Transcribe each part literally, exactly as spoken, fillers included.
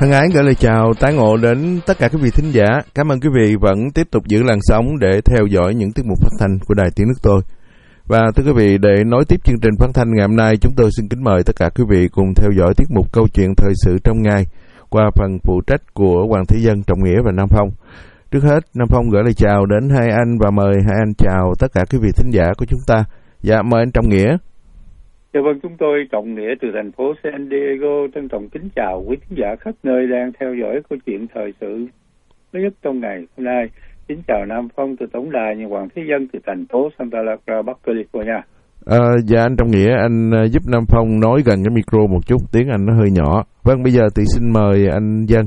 Thân ái gửi lời chào tái ngộ đến tất cả quý vị thính giả. Cảm ơn quý vị vẫn tiếp tục giữ làn sóng để theo dõi những tiết mục phát thanh của Đài Tiếng Nước Tôi. Và thưa quý vị, để nối tiếp chương trình phát thanh ngày hôm nay, chúng tôi xin kính mời tất cả quý vị cùng theo dõi tiết mục Câu chuyện thời sự trong ngày qua phần phụ trách của Hoàng Thế Dân, Trọng Nghĩa và Nam Phong. Trước hết, Nam Phong gửi lời chào đến hai anh và mời hai anh chào tất cả quý vị thính giả của chúng ta. Dạ, mời anh Trọng Nghĩa. Dạ vâng, chúng tôi Trọng Nghĩa từ thành phố San Diego trân trọng kính chào quý thính giả khắp nơi đang theo dõi câu chuyện thời sự mới nhất trong ngày hôm nay. Kính chào Nam Phong từ tổng đài nhà Hoàng Thế Dân từ thành phố Santa Clara, Bắc California. À, dạ anh Trọng Nghĩa, anh giúp Nam Phong nói gần cái micro một chút, tiếng anh nó hơi nhỏ. Vâng, bây giờ thì xin mời anh Dân.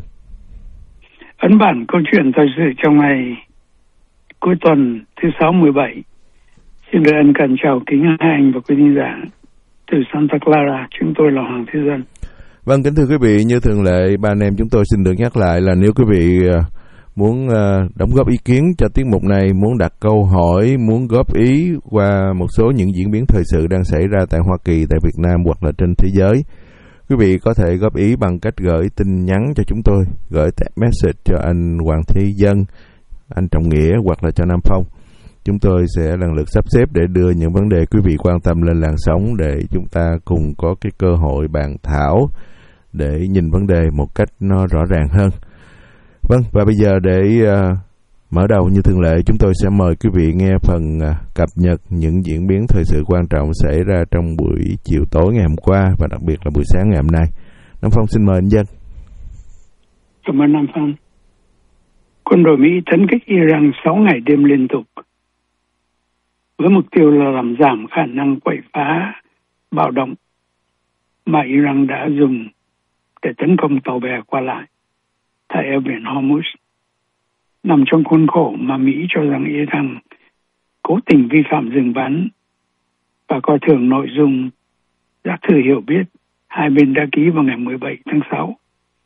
Ấn bản câu chuyện thời sự trong ngày cuối tuần thứ sáu mười bảy. Xin được ân cần chào kính hai anh và quý thính giả từ Santa Clara. Chúng tôi là Hoàng Thế Dân. Vâng, kính thưa quý vị, như thường lệ, ba anh em chúng tôi xin được nhắc lại là nếu quý vị muốn đóng góp ý kiến cho tiết mục này, muốn đặt câu hỏi, muốn góp ý qua một số những diễn biến thời sự đang xảy ra tại Hoa Kỳ, tại Việt Nam hoặc là trên thế giới, quý vị có thể góp ý bằng cách gửi tin nhắn cho chúng tôi, gửi text message cho anh Hoàng Thế Dân, anh Trọng Nghĩa hoặc là cho Nam Phong. Chúng tôi sẽ lần lượt sắp xếp để đưa những vấn đề quý vị quan tâm lên làn sóng để chúng ta cùng có cái cơ hội bàn thảo để nhìn vấn đề một cách nó rõ ràng hơn. Vâng, và bây giờ để uh, mở đầu như thường lệ, chúng tôi sẽ mời quý vị nghe phần uh, cập nhật những diễn biến thời sự quan trọng xảy ra trong buổi chiều tối ngày hôm qua và đặc biệt là buổi sáng ngày hôm nay. Nam Phong xin mời anh Dân. Cảm ơn Nam Phong. Quân đội Mỹ tấn kích Iran sáu ngày đêm liên tục với mục tiêu là làm giảm khả năng quậy phá bạo động mà Iran đã dùng để tấn công tàu bè qua lại tại eo biển Hormuz, nằm trong khuôn khổ mà Mỹ cho rằng Iran cố tình vi phạm dừng bắn và coi thường nội dung giác thư hiểu biết hai bên đã ký vào ngày mười bảy tháng sáu.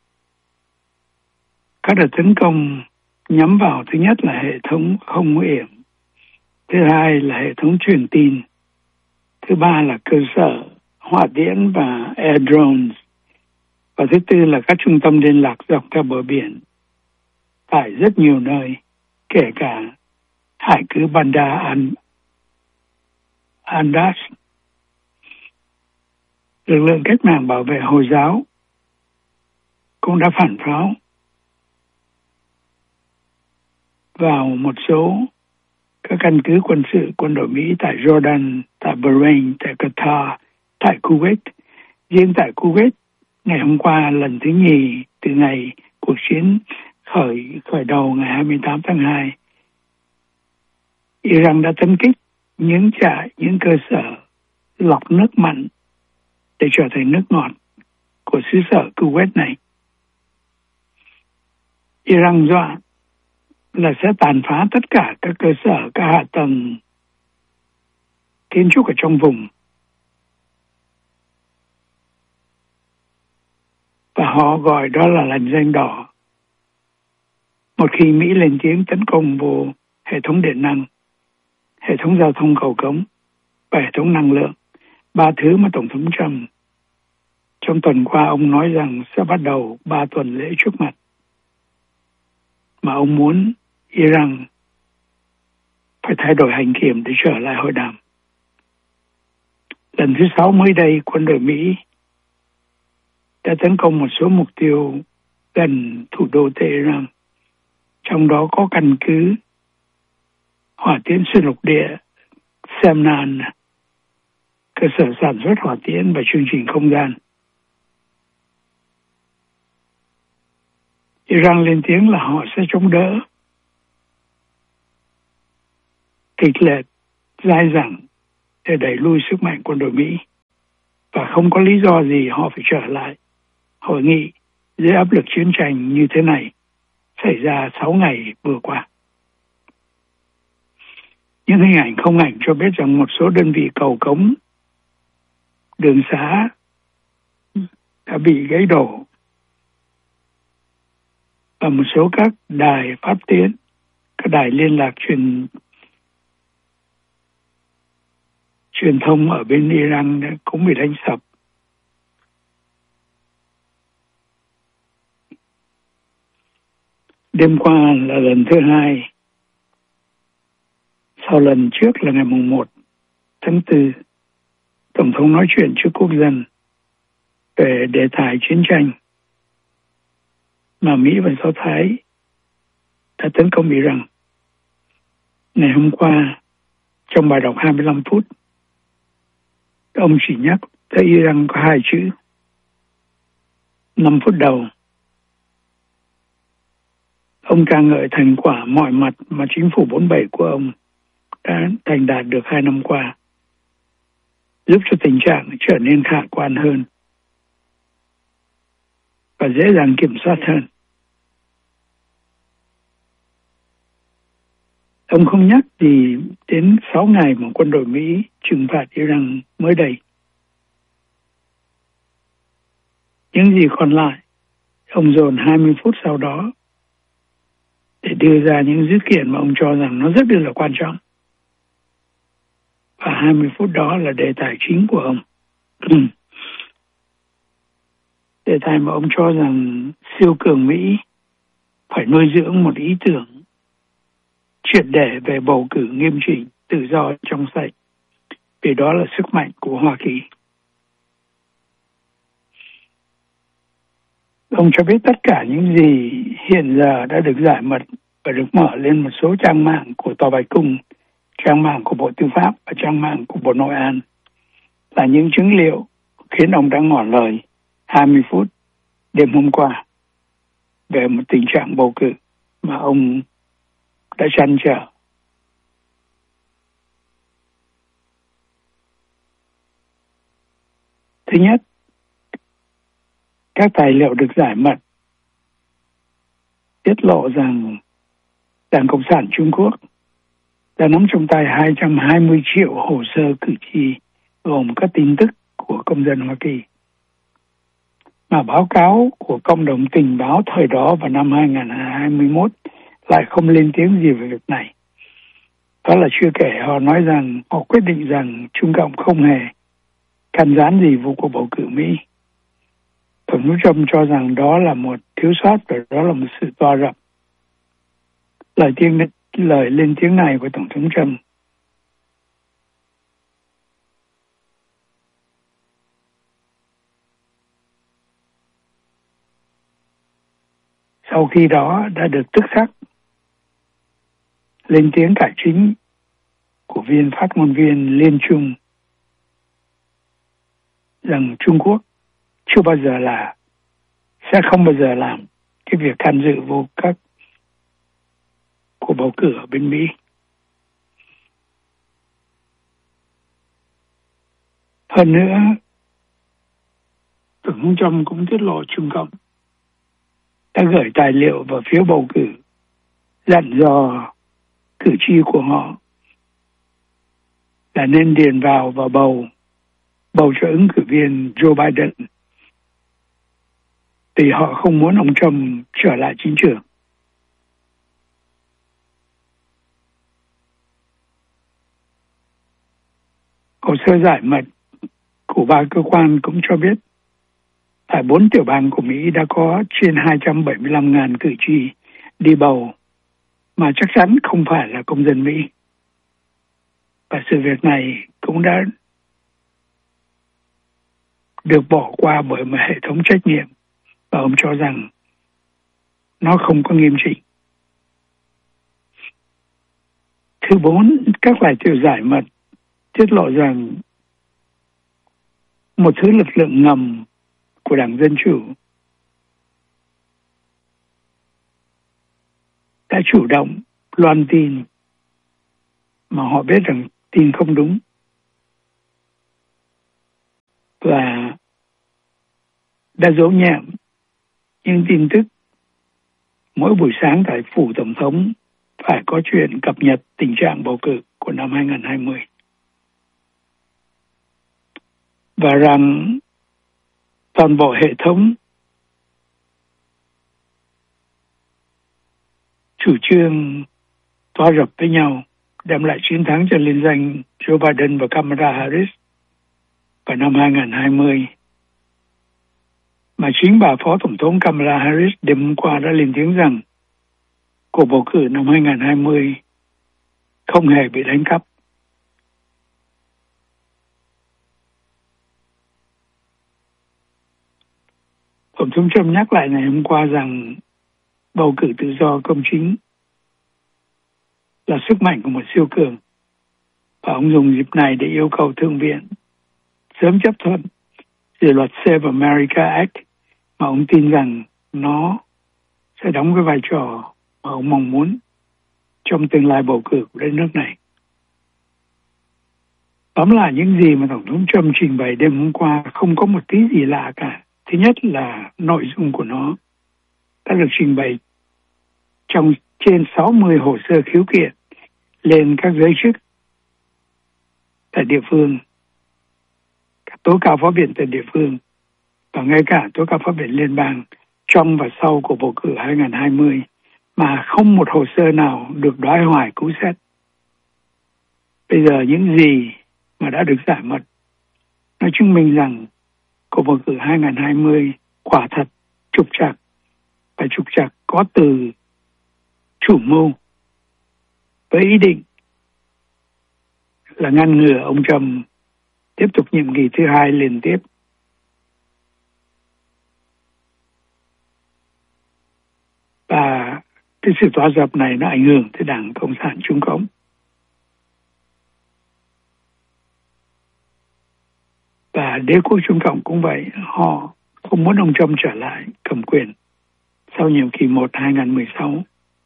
Các đợt tấn công nhắm vào thứ nhất là hệ thống không nguy hiểm, thứ hai là hệ thống truyền tin, thứ ba là cơ sở hỏa tiễn và air drones, và thứ tư là các trung tâm liên lạc dọc theo bờ biển tại rất nhiều nơi, kể cả hải cứ Bandar Andas. Lực lượng cách mạng bảo vệ Hồi giáo cũng đã phản pháo vào một số các căn cứ quân sự quân đội Mỹ tại Jordan, tại Bahrain, tại Qatar, tại Kuwait. Riêng tại Kuwait, ngày hôm qua lần thứ nhì từ ngày cuộc chiến khởi khởi đầu ngày hai mươi tám tháng hai, Iran đã tấn kích những trại, những cơ sở lọc nước mặn để trở thành nước ngọt của xứ sở Kuwait này. Iran dọa là sẽ tàn phá tất cả các cơ sở, các hạ tầng kiến trúc ở trong vùng. Và họ gọi đó là lằn danh đỏ. Một khi Mỹ lên tiếng tấn công vô hệ thống điện năng, hệ thống giao thông cầu cống và hệ thống năng lượng, ba thứ mà Tổng thống Trump trong tuần qua ông nói rằng sẽ bắt đầu ba tuần lễ trước mặt, mà ông muốn Iran phải thay đổi hành kiểm để trở lại hội đàm. Lần thứ sáu mới đây, quân đội Mỹ đã tấn công một số mục tiêu gần thủ đô Tehran, trong đó có căn cứ hỏa tiễn xuyên lục địa Semnan, cơ sở sản xuất hỏa tiễn và chương trình không gian. Iran lên tiếng là họ sẽ chống đỡ kịch liệt, dai dẳng để đẩy lui sức mạnh quân đội Mỹ, và không có lý do gì họ phải trở lại hội nghị dưới áp lực chiến tranh như thế này xảy ra sáu ngày vừa qua. Những hình ảnh không ảnh cho biết rằng một số đơn vị cầu cống, đường xá đã bị gãy đổ, và một số các đài phát tín, các đài liên lạc truyền truyền thông ở bên Iran cũng bị đánh sập. Đêm qua là lần thứ hai. Sau lần trước là ngày mùng một tháng tư, Tổng thống nói chuyện trước quốc dân về đề tài chiến tranh mà Mỹ và Do Thái đã tấn công Iran. Ngày hôm qua, trong bài đọc hai mươi lăm phút, ông chỉ nhắc tới Iran có hai chữ. năm phút đầu, ông ca ngợi thành quả mọi mặt mà chính phủ bốn mươi bảy của ông đã thành đạt được hai năm qua, giúp cho tình trạng trở nên khả quan hơn và dễ dàng kiểm soát hơn. Ông không nhắc gì đến sáu ngày mà quân đội Mỹ trừng phạt Iran mới đây. Những gì còn lại, ông dồn hai mươi phút sau đó để đưa ra những dữ kiện mà ông cho rằng nó rất là quan trọng. Và hai mươi phút đó là đề tài chính của ông. Đề tài mà ông cho rằng siêu cường Mỹ phải nuôi dưỡng một ý tưởng triệt để về bầu cử nghiêm chỉnh, tự do, trong sạch, vì đó là sức mạnh của Hoa Kỳ. Ông cho biết tất cả những gì hiện giờ đã được giải mật và được mở lên một số trang mạng của Tòa Bạch Cung, trang mạng của Bộ Tư pháp và trang mạng của Bộ Nội an là những chứng liệu khiến ông đã ngỏ lời hai mươi phút đêm hôm qua về một tình trạng bầu cử mà ông đã trăn trở. Thứ nhất, các tài liệu được giải mật tiết lộ rằng Đảng Cộng sản Trung Quốc đã nắm trong tay hai trăm hai mươi triệu hồ sơ cử tri gồm các tin tức của công dân Hoa Kỳ. Mà báo cáo của cộng đồng tình báo thời đó vào năm hai nghìn không trăm hai mươi mốt lại không lên tiếng gì về việc này. Đó là chưa kể họ nói rằng họ quyết định rằng Trung Cộng không hề can gián gì vào cuộc bầu cử Mỹ. Tổng thống Trump cho rằng đó là một thiếu sót và đó là một sự to rộng. Lời tiếng lời lên tiếng này của Tổng thống Trump sau khi đó đã được tức khắc lên tiếng cải chính của viên phát ngôn viên Liên Trung rằng Trung Quốc chưa bao giờ là, sẽ không bao giờ làm cái việc can dự vô các cuộc bầu cử ở bên Mỹ. Hơn nữa, Tổng thống Trump cũng tiết lộ Trung Cộng đã gửi tài liệu vào phiếu bầu cử dặn dò cử tri của họ là nên điền vào và bầu bầu cho ứng cử viên Joe Biden vì họ không muốn ông Trump trở lại chính trường. Hồ sơ giải mật của ba cơ quan cũng cho biết tại bốn tiểu bang của Mỹ đã có trên hai trăm bảy mươi lăm nghìn cử tri đi bầu mà chắc chắn không phải là công dân Mỹ. Và sự việc này cũng đã được bỏ qua bởi một hệ thống trách nhiệm và ông cho rằng nó không có nghiêm chỉnh. Thứ bốn, các tài liệu giải mật tiết lộ rằng một thứ lực lượng ngầm của Đảng Dân Chủ đã chủ động loan tin mà họ biết rằng tin không đúng và đã giấu nhẹm những tin tức mỗi buổi sáng tại phủ Tổng thống phải có chuyện cập nhật tình trạng bầu cử của năm hai nghìn không trăm hai mươi. Và rằng toàn bộ hệ thống chủ trương to rập với nhau đem lại chiến thắng cho liên danh Joe Biden và Kamala Harris vào năm hai nghìn không trăm hai mươi. Mà chính bà Phó Tổng thống Kamala Harris đêm hôm qua đã lên tiếng rằng cuộc bầu cử năm hai không hai không không hề bị đánh cắp. Tổng thống Trump nhắc lại ngày hôm qua rằng bầu cử tự do công chính là sức mạnh của một siêu cường, và ông dùng dịp này để yêu cầu Thượng viện sớm chấp thuận dự luật Save America Act mà ông tin rằng nó sẽ đóng cái vai trò mà ông mong muốn trong tương lai bầu cử của đất nước này. Tóm lại, những gì mà Tổng thống Trump trình bày đêm hôm qua không có một tí gì lạ cả. Thứ nhất là nội dung của nó đã được trình bày trong trên sáu mươi hồ sơ khiếu kiện lên các giới chức tại địa phương, các tố cáo pháp viện tại địa phương và ngay cả tố cáo pháp viện liên bang trong và sau cuộc bầu cử hai không hai không, mà không một hồ sơ nào được đoái hoài cứu xét. Bây giờ những gì mà đã được giải mật nó chứng minh rằng cuộc bầu cử hai không hai không quả thật trục trặc, và trục trặc có từ chủ mưu với ý định là ngăn ngừa ông Trump tiếp tục nhiệm kỳ thứ hai liên tiếp. Và cái sự tỏa dập này nó ảnh hưởng tới Đảng Cộng sản Trung Cộng. Và đế quốc Trung Cộng cũng vậy, họ không muốn ông Trump trở lại cầm quyền sau nhiệm kỳ một hai không một sáu.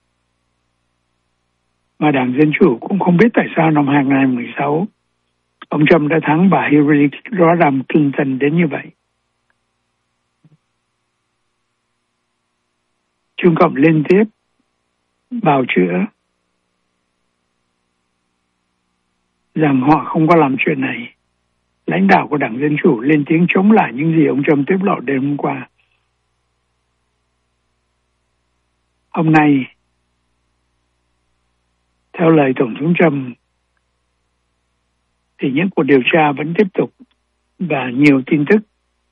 Mà Đảng Dân Chủ cũng không biết tại sao năm hai không một sáu ông Trump đã thắng bà Hillary Rodham Clinton đến như vậy. Trung Cộng liên tiếp bào chữa rằng họ không có làm chuyện này. Lãnh đạo của Đảng Dân Chủ lên tiếng chống lại những gì ông Trump tiết lộ đêm hôm qua. Hôm nay, theo lời Tổng thống Trump, thì những cuộc điều tra vẫn tiếp tục và nhiều tin tức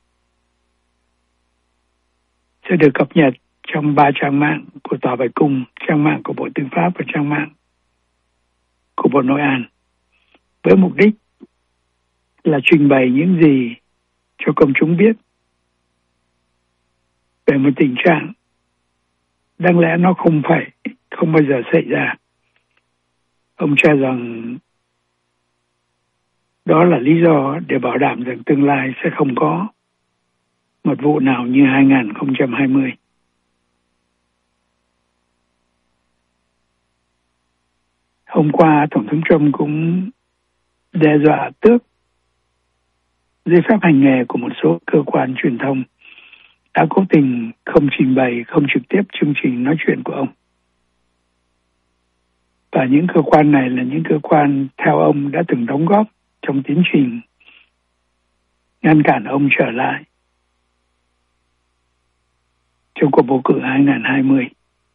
sẽ được cập nhật trong ba trang mạng của Tòa Bạch Cung, trang mạng của Bộ Tư pháp và trang mạng của Bộ Nội an, với mục đích là trình bày những gì cho công chúng biết về một tình trạng đáng lẽ nó không phải, không bao giờ xảy ra. Ông cho rằng đó là lý do để bảo đảm rằng tương lai sẽ không có một vụ nào như hai không hai không. Hôm qua, Tổng thống Trump cũng đe dọa tước giấy phép hành nghề của một số cơ quan truyền thông đã cố tình không trình bày, không trực tiếp chương trình nói chuyện của ông. Và những cơ quan này là những cơ quan theo ông đã từng đóng góp trong tiến trình ngăn cản ông trở lại trong cuộc bầu cử hai không hai không.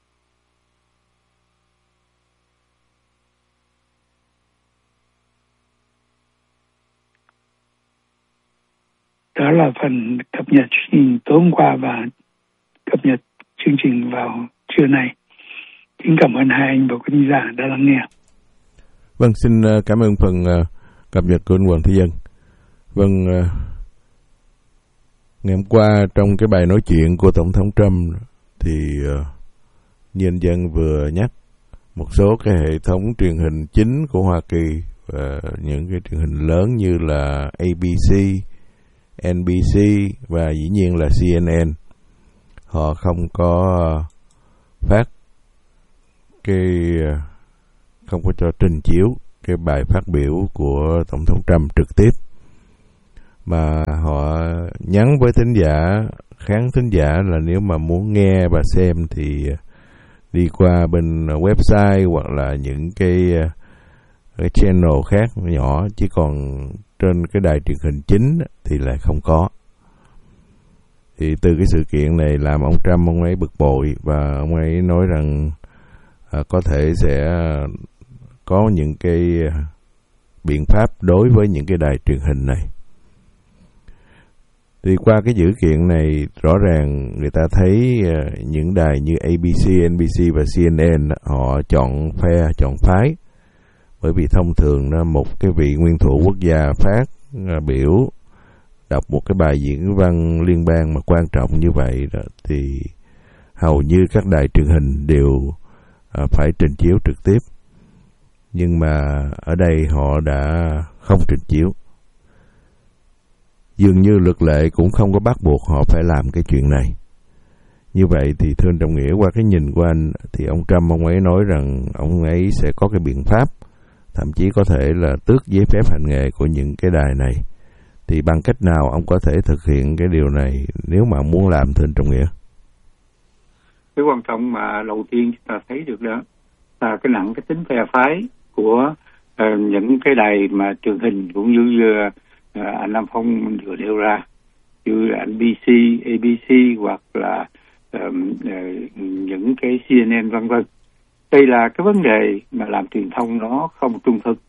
Đó là phần cập nhật chương trình tối hôm qua và cập nhật chương trình vào trưa nay. Xin cảm ơn hai anh và quý khán giả đã lắng nghe. Vâng, xin cảm ơn phần cập nhật của anh Hoàng Thế Dân. Vâng, ngày hôm qua trong cái bài nói chuyện của Tổng thống Trump thì nhân dân vừa nhắc một số cái hệ thống truyền hình chính của Hoa Kỳ và những cái truyền hình lớn như là A B C, N B C và dĩ nhiên là C N N. Họ không có phát cái không có cho trình chiếu cái bài phát biểu của Tổng thống Trump trực tiếp, mà họ nhắn với thính giả, khán thính giả là nếu mà muốn nghe và xem thì đi qua bên website hoặc là những cái, cái channel khác nhỏ, chứ còn trên cái đài truyền hình chính thì lại không có. Thì từ cái sự kiện này làm ông Trump ông ấy bực bội và ông ấy nói rằng à, có thể sẽ có những cái biện pháp đối với những cái đài truyền hình này. Thì qua cái dữ kiện này rõ ràng người ta thấy uh, những đài như A B C, N B C và C N N họ chọn phe, chọn phái. Bởi vì thông thường đó, một cái vị nguyên thủ quốc gia phát uh, biểu đọc một cái bài diễn văn liên bang mà quan trọng như vậy đó, thì hầu như các đài truyền hình đều uh, phải trình chiếu trực tiếp. Nhưng mà ở đây họ đã không trình chiếu. Dường như luật lệ cũng không có bắt buộc họ phải làm cái chuyện này. Như vậy thì thưa anh Trọng Nghĩa, qua cái nhìn của anh thì ông Trump ông ấy nói rằng ông ấy sẽ có cái biện pháp, thậm chí có thể là tước giấy phép hành nghề của những cái đài này. Thì bằng cách nào ông có thể thực hiện cái điều này nếu mà muốn làm, thưa anh Trọng Nghĩa? Cái quan trọng mà đầu tiên chúng ta thấy được đó là cái nặng cái tính phe phái của uh, những cái đài mà truyền hình cũng như uh, anh Nam Phong vừa nêu ra, như là N B C, A B C hoặc là um, uh, những cái C N N vân vân. Đây là cái vấn đề mà làm truyền thông nó không trung thực,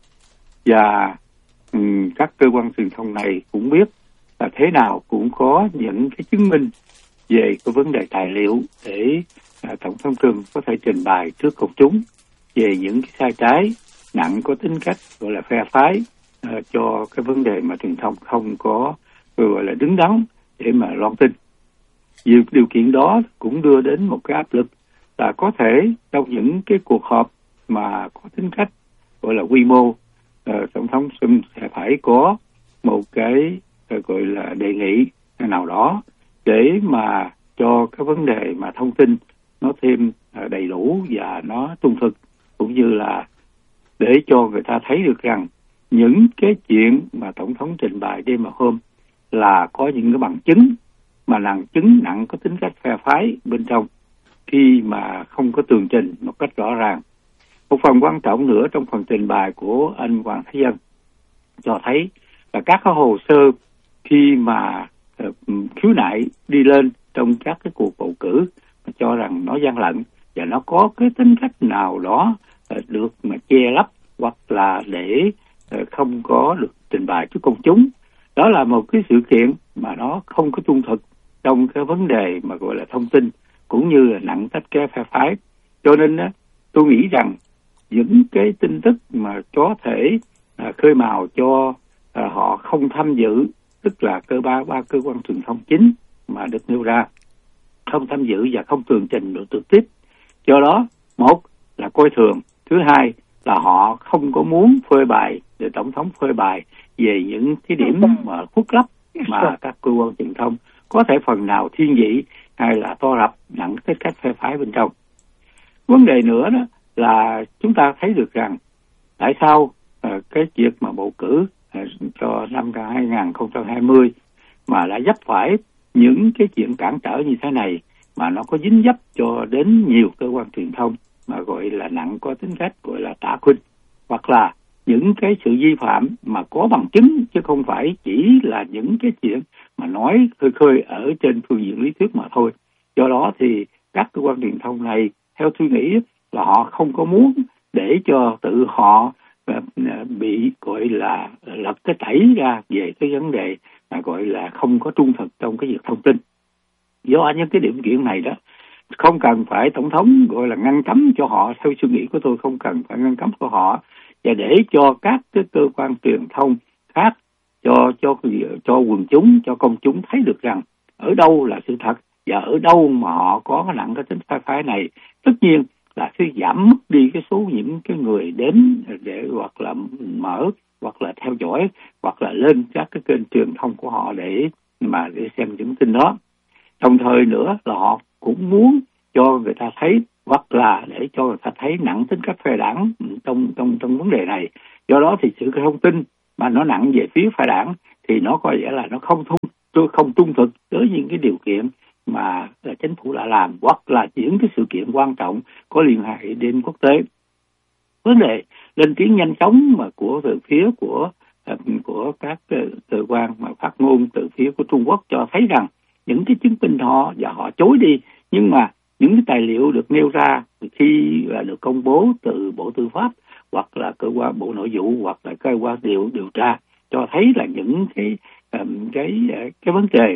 và um, các cơ quan truyền thông này cũng biết là thế nào cũng có những cái chứng minh về cái vấn đề tài liệu để uh, Tổng thống Trump có thể trình bày trước công chúng về những cái sai trái nặng có tính cách gọi là phe phái, uh, cho cái vấn đề mà truyền thông không có gọi là đứng đắn để mà loan tin. Điều, điều kiện đó cũng đưa đến một cái áp lực là có thể trong những cái cuộc họp mà có tính cách gọi là quy mô, uh, Tổng thống Trump sẽ phải có một cái uh, gọi là đề nghị nào đó để mà cho cái vấn đề mà thông tin nó thêm uh, đầy đủ và nó trung thực, cũng như là để cho người ta thấy được rằng những cái chuyện mà Tổng thống trình bày đêm mà hôm là có những cái bằng chứng mà nặng chứng nặng có tính cách phe phái bên trong khi mà không có tường trình một cách rõ ràng. Một phần quan trọng nữa trong phần trình bày của anh Hoàng Thái Dân cho thấy là các cái hồ sơ khi mà uh, khiếu nại đi lên trong các cái cuộc bầu cử cho rằng nó gian lận và nó có cái tính cách nào đó uh, được mà che lấp hoặc là để uh, không có được trình bày trước công chúng. Đó là một cái sự kiện mà nó không có trung thực trong cái vấn đề mà gọi là thông tin, cũng như là nặng tách cái phe phái. Cho nên á, tôi nghĩ rằng những cái tin tức mà có thể à, khơi mào cho à, họ không tham dự, tức là cơ ba ba cơ quan truyền thông chính mà được nêu ra không tham dự và không tường trình được trực tiếp. Do đó, một là coi thường, thứ hai là họ không có muốn phơi bày để tổng thống phơi bày về những cái điểm mà khuất lấp mà các cơ quan truyền thông có thể phần nào thiên vị hay là to rập nặng cái cách phe phái bên trong. Vấn đề nữa đó là chúng ta thấy được rằng tại sao uh, cái việc mà bầu cử uh, cho năm hai không hai không mà đã vấp phải những cái chuyện cản trở như thế này, mà nó có dính dấp cho đến nhiều cơ quan truyền thông mà gọi là nặng có tính cách gọi là tả khuynh, hoặc là những cái sự vi phạm mà có bằng chứng chứ không phải chỉ là những cái chuyện mà nói khơi khơi ở trên phương diện lý thuyết mà thôi. Do đó thì các cơ quan truyền thông này theo tôi nghĩ là họ không có muốn để cho tự họ bị gọi là lật cái tẩy ra về cái vấn đề mà gọi là không có trung thực trong cái việc thông tin. Do những cái điểm kiện này đó không cần phải tổng thống gọi là ngăn cấm cho họ, theo suy nghĩ của tôi không cần phải ngăn cấm của họ, và để cho các cái cơ quan truyền thông khác cho cho cho quần chúng, cho công chúng thấy được rằng ở đâu là sự thật và ở đâu mà họ có cái nặng cái tính phe phái này. Tất nhiên là sẽ giảm mất đi cái số những cái người đến để hoặc là mở hoặc là theo dõi hoặc là lên các cái kênh truyền thông của họ để mà để xem những tin đó. Đồng thời nữa là họ cũng muốn cho người ta thấy hoặc là để cho người ta thấy nặng tính cách phe đảng trong trong trong vấn đề này. Do đó thì sự thông tin mà nó nặng về phía phe đảng thì nó có vẻ là nó không thông không trung thực với những cái điều kiện mà chính phủ đã làm, hoặc là những cái sự kiện quan trọng có liên hệ đến quốc tế. Vấn đề lên tiếng nhanh chóng mà của từ phía của của các cơ quan mà phát ngôn từ phía của Trung Quốc cho thấy rằng những cái chứng minh họ và họ chối đi, nhưng mà những cái tài liệu được nêu ra khi là được công bố từ Bộ Tư pháp hoặc là cơ quan Bộ Nội vụ hoặc là cơ quan điều điều tra cho thấy là những cái um, cái cái vấn đề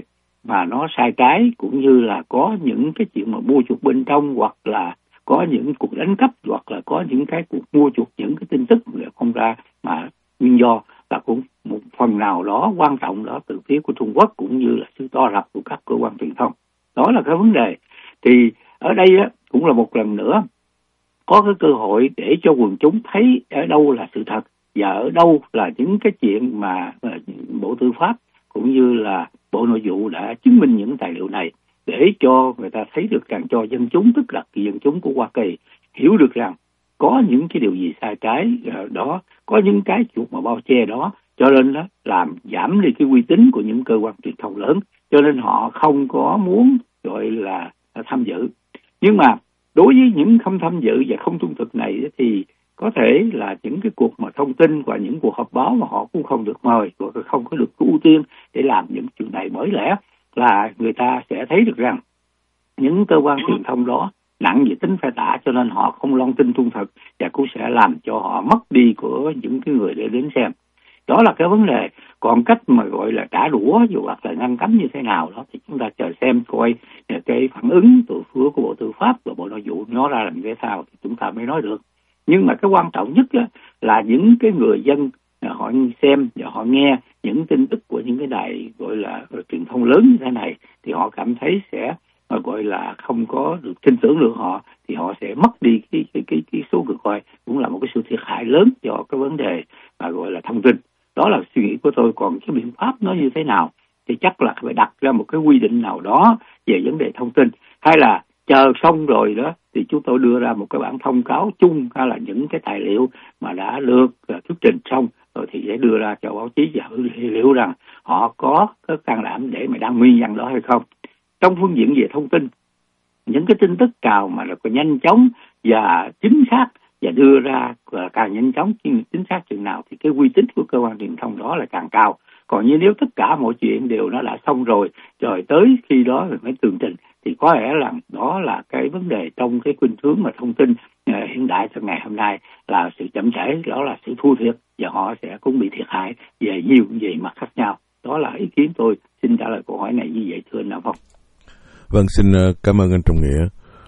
mà nó sai trái, cũng như là có những cái chuyện mà mua chuộc bên trong, hoặc là có những cuộc đánh cắp, hoặc là có những cái cuộc mua chuộc những cái tin tức để không ra, mà nguyên do là cũng một phần nào đó quan trọng đó từ phía của Trung Quốc, cũng như là sự to rập của các cơ quan truyền thông. Đó là cái vấn đề. Thì ở đây á, cũng là một lần nữa có cái cơ hội để cho quần chúng thấy ở đâu là sự thật và ở đâu là những cái chuyện mà Bộ Tư pháp cũng như là Bộ Nội vụ đã chứng minh những tài liệu này, để cho người ta thấy được rằng, cho dân chúng, tức là dân chúng của Hoa Kỳ hiểu được rằng có những cái điều gì sai trái đó, có những cái chuột mà bao che đó, cho nên đó làm giảm đi cái uy tín của những cơ quan truyền thông lớn, cho nên họ không có muốn gọi là tham dự. Nhưng mà đối với những không tham dự và không trung thực này thì có thể là những cái cuộc mà thông tin và những cuộc họp báo mà họ cũng không được mời, hoặc không có được ưu tiên để làm những chuyện này, bởi lẽ là người ta sẽ thấy được rằng những cơ quan truyền thông đó nặng về tính phe tả, cho nên họ không loan tin trung thực và cũng sẽ làm cho họ mất đi của những cái người để đến xem. Đó là cái vấn đề. Còn cách mà gọi là trả đũa dù hoặc là ngăn cấm như thế nào đó thì chúng ta chờ xem coi cái phản ứng từ phía của Bộ Tư pháp và Bộ Nội vụ nó ra làm thế nào thì chúng ta mới nói được. Nhưng mà cái quan trọng nhất đó là những cái người dân họ xem và họ nghe những tin tức của những cái đài gọi là truyền thông lớn như thế này thì họ cảm thấy sẽ gọi là không có được tin tưởng được họ, thì họ sẽ mất đi cái cái cái, cái số người coi, cũng là một cái sự thiệt hại lớn cho cái vấn đề mà gọi là thông tin. Đó là suy nghĩ của tôi. Còn cái biện pháp nó như thế nào thì chắc là phải đặt ra một cái quy định nào đó về vấn đề thông tin, hay là chờ xong rồi đó thì chúng tôi đưa ra một cái bản thông cáo chung, hay là những cái tài liệu mà đã được thuyết trình xong rồi thì sẽ đưa ra cho báo chí và hiểu rằng họ có cái can đảm để mà đăng nguyên nhân đó hay không. Trong phương diện về thông tin, những cái tin tức cào mà là nhanh chóng và chính xác và đưa ra càng nhanh chóng chính xác chừng nào thì cái uy tín của cơ quan truyền thông đó là càng cao. Còn như nếu tất cả mọi chuyện đều nó đã xong rồi, rồi tới khi đó rồi mới tường trình, thì có lẽ là đó là cái vấn đề trong cái khuynh hướng mà thông tin uh, hiện đại trong ngày hôm nay là sự chậm trễ, đó là sự thua thiệt, và họ sẽ cũng bị thiệt hại về nhiều về mặt khác nhau. Đó là ý kiến tôi. Xin trả lời câu hỏi này như vậy thưa anh Đạo Phong. Vâng, xin cảm ơn anh Trọng Nghĩa.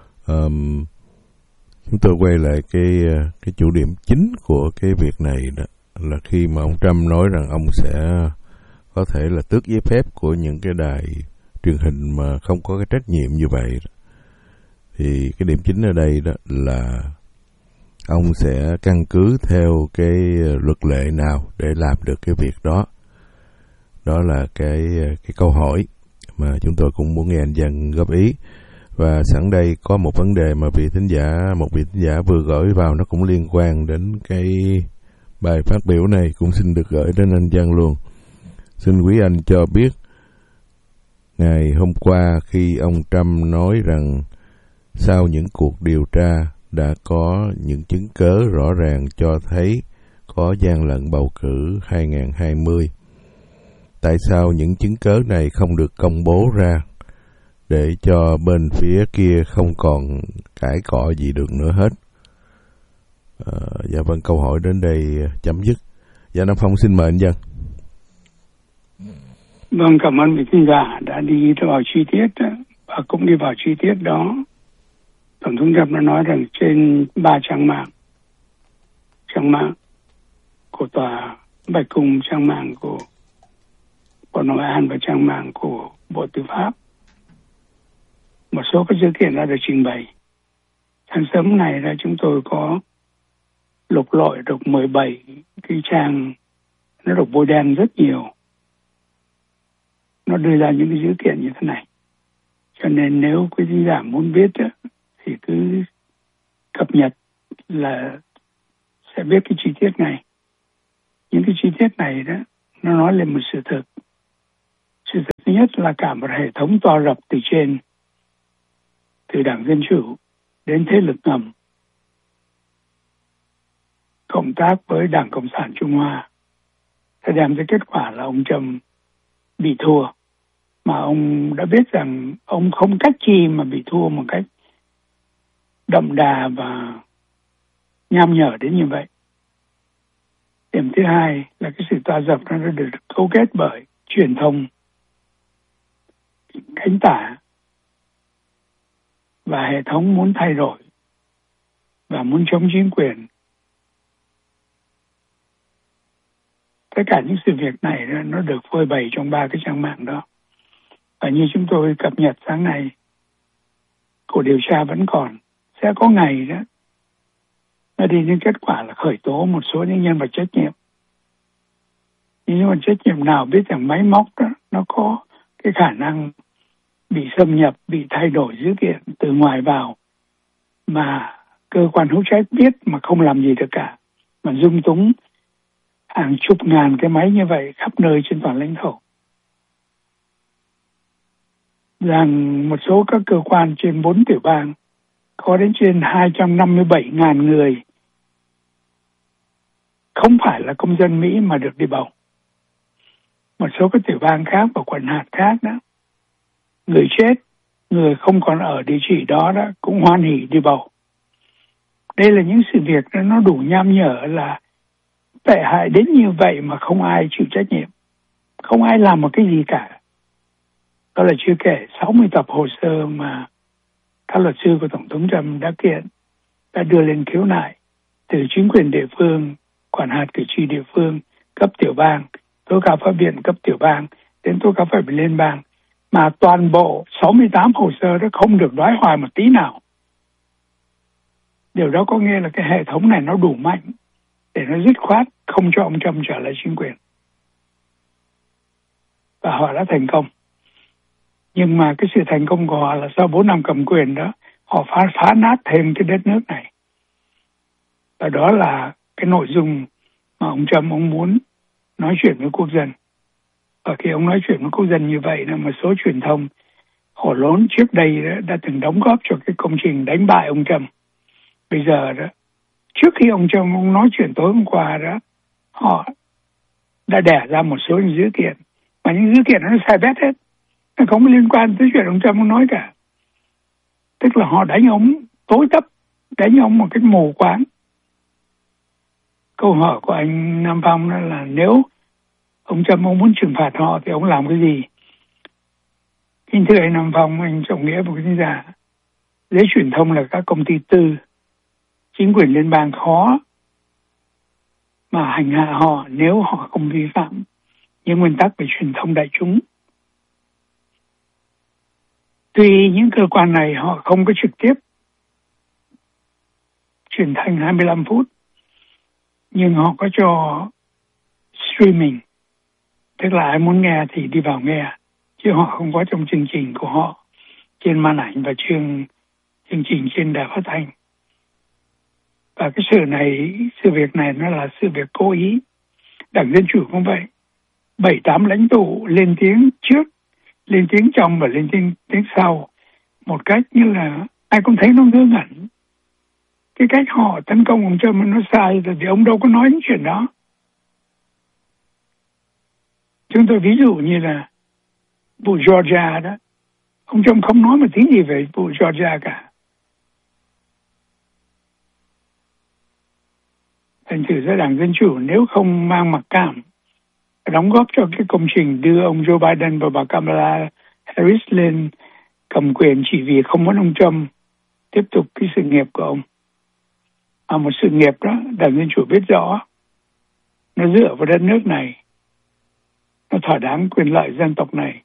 Um, chúng tôi quay lại cái cái chủ điểm chính của cái việc này đó là khi mà ông Trump nói rằng ông sẽ có thể là tước giấy phép của những cái đài truyền hình mà không có cái trách nhiệm như vậy đó. Thì cái điểm chính ở đây đó là ông sẽ căn cứ theo cái luật lệ nào để làm được cái việc đó. Đó là cái cái câu hỏi mà chúng tôi cũng muốn nghe anh Dân góp ý. Và sẵn đây có một vấn đề mà vị thính giả, một vị thính giả vừa gửi vào, nó cũng liên quan đến cái bài phát biểu này, cũng xin được gửi đến anh Dân luôn. Xin quý anh cho biết, ngày hôm qua khi ông Trump nói rằng sau những cuộc điều tra đã có những chứng cớ rõ ràng cho thấy có gian lận bầu cử hai không hai không, tại sao những chứng cớ này không được công bố ra để cho bên phía kia không còn cãi cọ gì được nữa hết? À, dạ vâng, câu hỏi đến đây chấm dứt. Dạ Nam Phong xin mời anh Dân. Vâng, cảm ơn vị khán giả đã đi vào chi tiết và cũng đi vào chi tiết đó. Tổng thống Trump đã nói rằng trên ba trang mạng, trang mạng của tòa Bạch Cung, trang mạng của Bộ Nội an và trang mạng của Bộ Tư pháp, một số các dữ kiện đã được trình bày. Sáng sớm này là chúng tôi có lục lọi được mười bảy cái trang, nó được bôi đen rất nhiều. Nó đưa ra những cái dữ kiện như thế này. Cho nên nếu quý khán giả muốn biết đó, thì cứ cập nhật là sẽ biết cái chi tiết này. Những cái chi tiết này đó, nó nói lên một sự thật. Sự thật thứ nhất là cả một hệ thống to rập từ trên, từ Đảng Dân Chủ đến thế lực ngầm, cộng tác với Đảng Cộng sản Trung Hoa, sẽ đem tới kết quả là ông Trump bị thua. Mà ông đã biết rằng ông không cách chi mà bị thua một cách đậm đà và nham nhở đến như vậy. Điểm thứ hai là cái sự to dập nó đã được cấu kết bởi truyền thông. cánh tả và hệ thống muốn thay đổi và muốn chống chính quyền. Tất cả những sự việc này nó được phơi bày trong ba cái trang mạng đó. Và như chúng tôi cập nhật sáng nay, cuộc điều tra vẫn còn. Sẽ có ngày đó nó đi đến kết quả là khởi tố một số những nhân vật trách nhiệm. Những nhân vật trách nhiệm nào biết rằng máy móc đó nó có cái khả năng bị xâm nhập, bị thay đổi dữ kiện từ ngoài vào, mà cơ quan hữu trách biết mà không làm gì được cả, mà dung túng hàng chục ngàn cái máy như vậy khắp nơi trên toàn lãnh thổ. Rằng một số các cơ quan trên bốn tiểu bang có đến trên hai trăm năm mươi bảy nghìn người không phải là công dân Mỹ mà được đi bầu. Một số các tiểu bang khác và quận hạt khác đó, người chết, người không còn ở địa chỉ đó đó cũng hoan hỉ đi bầu. Đây là những sự việc đó, nó đủ nham nhở là tệ hại đến như vậy mà không ai chịu trách nhiệm, không ai làm một cái gì cả. Đó là chưa kể sáu mươi tập hồ sơ mà các luật sư của Tổng thống Trump đã kiện, đã đưa lên khiếu nại từ chính quyền địa phương, quản hạt cử tri địa phương, cấp tiểu bang, tố cáo pháp viện cấp tiểu bang, đến tố cáo pháp viện liên bang, mà toàn bộ sáu mươi tám hồ sơ đó không được đoái hoài một tí nào. Điều đó có nghĩa là cái hệ thống này nó đủ mạnh để nó dứt khoát không cho ông Trump trở lại chính quyền. Và họ đã thành công. Nhưng mà cái sự thành công của họ là sau bốn năm cầm quyền đó, họ phá, phá nát thêm cái đất nước này. Và đó là cái nội dung mà ông Trump ông muốn nói chuyện với quốc dân. Và khi ông nói chuyện với quốc dân như vậy, là một số truyền thông hổ lốn trước đây đó, đã từng đóng góp cho cái công trình đánh bại ông Trump. Bây giờ đó, trước khi ông Trump ông nói chuyện tối hôm qua đó, họ đã đẻ ra một số những dữ kiện. Mà những dữ kiện nó sai bét hết. Nó không liên quan tới chuyện ông Trump ông nói cả. Tức là họ đánh ông tối tấp, đánh ông một cách mù quáng. Câu hỏi của anh Nam Phong đó là nếu ông Trump ông muốn trừng phạt họ thì ông làm cái gì? Kính thưa anh Nam Phong, anh Trọng Nghĩa và quý khán giả, giới truyền thông là các công ty tư, chính quyền liên bang khó mà hành hạ họ nếu họ không vi phạm những nguyên tắc về truyền thông đại chúng. Tuy những cơ quan này họ không có trực tiếp truyền thanh hai mươi lăm phút, nhưng họ có cho streaming, tức là ai muốn nghe thì đi vào nghe, chứ họ không có trong chương trình của họ trên màn ảnh và chương chương trình trên đài phát thanh. Và cái sự này, sự việc này nó là sự việc cố ý. Đảng Dân Chủ cũng vậy. Bảy tám lãnh tụ lên tiếng trước, lên tiếng trong và lên tiếng, tiếng sau. Một cách như là ai cũng thấy nó ngớ ngẩn. Cái cách họ tấn công ông Trump nó sai, tại vì ông đâu có nói những chuyện đó. Chúng tôi ví dụ như là vụ Georgia đó. Ông Trump không nói một tiếng gì về vụ Georgia cả. Thành thử ra Đảng Dân Chủ nếu không mang mặc cảm đóng góp cho cái công trình đưa ông Joe Biden và bà Kamala Harris lên cầm quyền chỉ vì không muốn ông Trump tiếp tục cái sự nghiệp của ông. À, một sự nghiệp đó Đảng Dân Chủ biết rõ nó dựa vào đất nước này, nó thỏa đáng quyền lợi dân tộc này,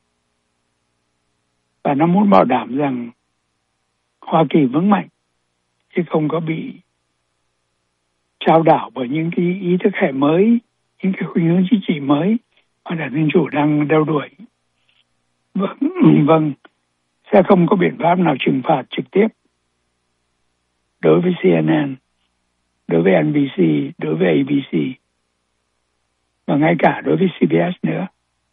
và nó muốn bảo đảm rằng Hoa Kỳ vững mạnh chứ không có bị trao đảo bởi những cái ý thức hệ mới, những cái khuynh hướng chính trị mới mà Đảng Dân Chủ đang đeo đuổi. Vâng, vâng, sẽ không có biện pháp nào trừng phạt trực tiếp đối với C N N, đối với N B C, đối với A B C và ngay cả đối với C B S nữa.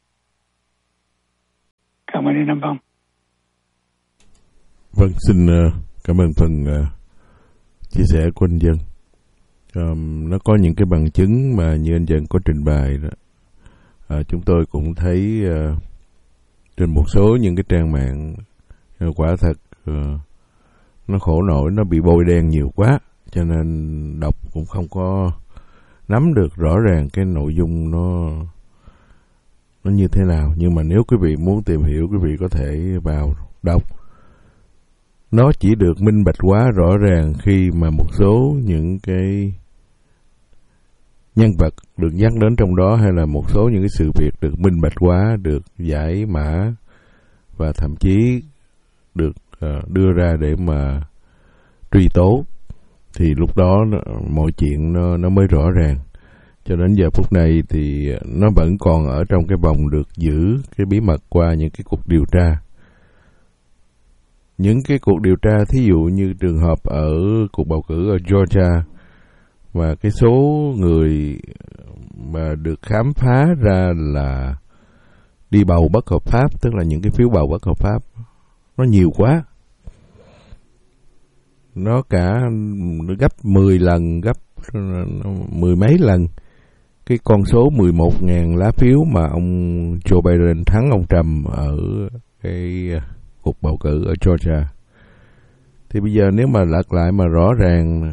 Cảm ơn anh Nam Phong. Vâng, xin uh, cảm ơn phần uh, chia sẻ của anh Dân. Um, nó có những cái bằng chứng mà như anh Dân có trình bày đó. Uh, chúng tôi cũng thấy uh, trên một số những cái trang mạng uh, quả thật uh, nó khổ nổi, nó bị bôi đen nhiều quá, cho nên đọc cũng không có nắm được rõ ràng cái nội dung nó nó như thế nào. Nhưng mà nếu quý vị muốn tìm hiểu, quý vị có thể vào đọc. Nó chỉ được minh bạch quá rõ ràng khi mà một số những cái nhân vật được nhắc đến trong đó, hay là một số những cái sự việc được minh bạch quá, được giải mã và thậm chí được uh, đưa ra để mà truy tố, thì lúc đó mọi chuyện nó, nó mới rõ ràng. Cho đến giờ phút này thì nó vẫn còn ở trong cái vòng được giữ cái bí mật qua những cái cuộc điều tra. Những cái cuộc điều tra, thí dụ như trường hợp ở cuộc bầu cử ở Georgia, và cái số người mà được khám phá ra là đi bầu bất hợp pháp, tức là những cái phiếu bầu bất hợp pháp, nó nhiều quá. Nó cả gấp mười lần, gấp mười mấy lần cái con số mười một nghìn lá phiếu mà ông Joe Biden thắng ông Trump ở cái cuộc bầu cử ở Georgia. Thì bây giờ nếu mà lật lại mà rõ ràng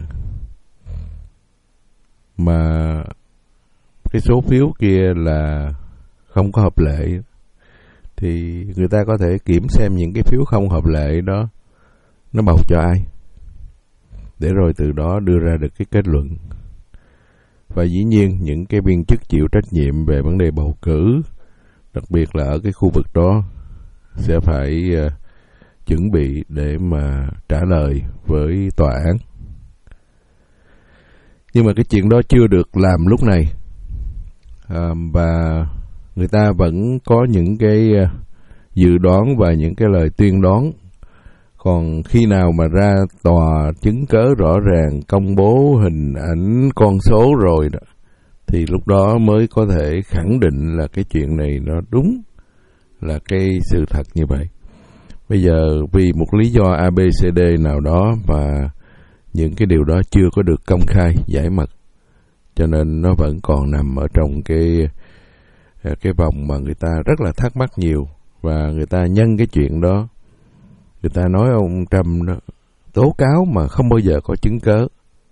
mà cái số phiếu kia là không có hợp lệ, thì người ta có thể kiểm xem những cái phiếu không hợp lệ đó nó bầu cho ai, để rồi từ đó đưa ra được cái kết luận. Và dĩ nhiên những cái viên chức chịu trách nhiệm về vấn đề bầu cử, đặc biệt là ở cái khu vực đó, sẽ phải uh, chuẩn bị để mà trả lời với tòa án. Nhưng mà cái chuyện đó chưa được làm lúc này, à, và người ta vẫn có những cái uh, dự đoán và những cái lời tuyên đoán. Còn khi nào mà ra tòa chứng cớ rõ ràng, công bố hình ảnh, con số rồi đó, thì lúc đó mới có thể khẳng định là cái chuyện này nó đúng là cái sự thật như vậy. Bây giờ vì một lý do a bê xê đê nào đó mà những cái điều đó chưa có được công khai, giải mật, cho nên nó vẫn còn nằm ở trong cái cái vòng mà người ta rất là thắc mắc nhiều. Và người ta nhân cái chuyện đó, người ta nói ông Trump đó, tố cáo mà không bao giờ có chứng cớ.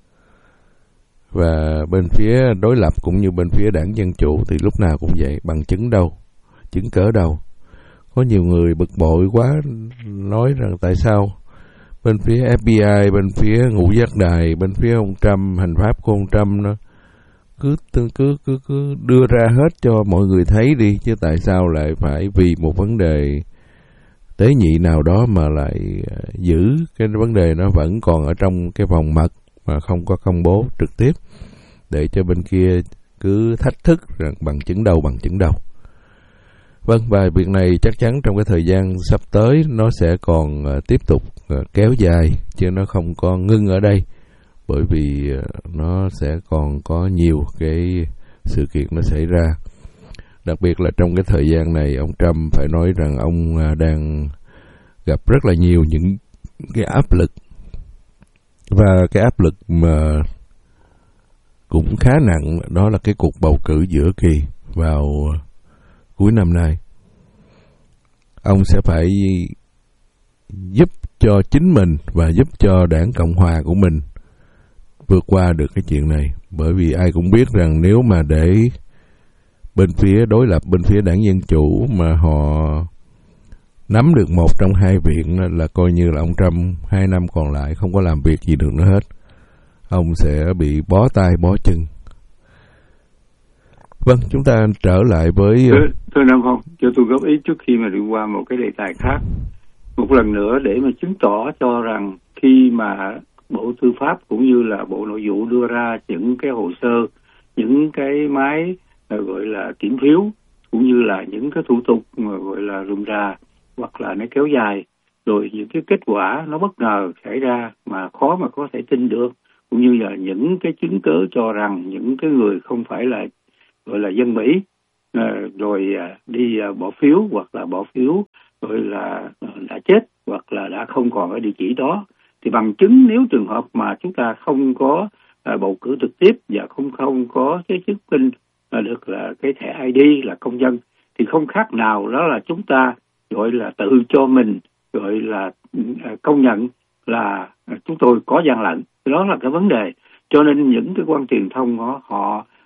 Và bên phía đối lập cũng như bên phía đảng Dân Chủ thì lúc nào cũng vậy, bằng chứng đâu, chứng cớ đâu. Có nhiều người bực bội quá, nói rằng tại sao bên phía ép bê i, bên phía ngũ giác đài, bên phía ông Trump, hành pháp của ông Trump nó cứ cứ cứ cứ đưa ra hết cho mọi người thấy đi, chứ tại sao lại phải vì một vấn đề tế nhị nào đó mà lại giữ cái vấn đề nó vẫn còn ở trong cái vòng mật mà không có công bố trực tiếp, để cho bên kia cứ thách thức rằng bằng chứng đâu, bằng chứng đâu. Vâng, và việc này chắc chắn trong cái thời gian sắp tới nó sẽ còn uh, tiếp tục uh, kéo dài, chứ nó không có ngưng ở đây, bởi vì uh, nó sẽ còn có nhiều cái sự kiện nó xảy ra. Đặc biệt là trong cái thời gian này, ông Trump phải nói rằng ông uh, đang gặp rất là nhiều những cái áp lực, và cái áp lực mà cũng khá nặng, đó là cái cuộc bầu cử giữa kỳ vào cuối năm nay. Ông sẽ phải giúp cho chính mình và giúp cho đảng Cộng Hòa của mình vượt qua được cái chuyện này. Bởi vì ai cũng biết rằng nếu mà để bên phía đối lập, bên phía đảng Dân Chủ mà họ nắm được một trong hai viện, là coi như là ông Trump hai năm còn lại không có làm việc gì được nữa hết. Ông sẽ bị bó tay bó chân. Vâng, chúng ta trở lại với... Thưa, thưa Nam Phong, cho tôi góp ý trước khi mà đi qua một cái đề tài khác. Một lần nữa để mà chứng tỏ cho rằng khi mà Bộ Tư pháp cũng như là Bộ Nội vụ đưa ra những cái hồ sơ, những cái máy gọi là kiểm phiếu, cũng như là những cái thủ tục mà gọi là rườm rà hoặc là nó kéo dài, rồi những cái kết quả nó bất ngờ xảy ra mà khó mà có thể tin được, cũng như là những cái chứng cớ cho rằng những cái người không phải là gọi là dân Mỹ à, rồi à, đi à, bỏ phiếu hoặc là bỏ phiếu rồi là à, đã chết hoặc là đã không còn ở địa chỉ đó, thì bằng chứng nếu trường hợp mà chúng ta không có à, bầu cử trực tiếp và không không có cái chứng minh à, được là cái thẻ i đê là công dân, thì không khác nào đó là chúng ta gọi là tự cho mình gọi là à, công nhận là à, chúng tôi có gian lận. Đó là cái vấn đề. Cho nên những cái quan truyền thông họ, họ